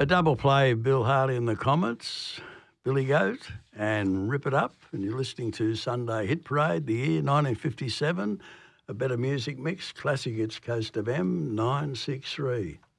A double play, Bill Harley and the Comets, Billy Goat, and Rip It Up. And you're listening to Sunday Hit Parade, the year 1957. A better music mix, classic hits Coast of M 963.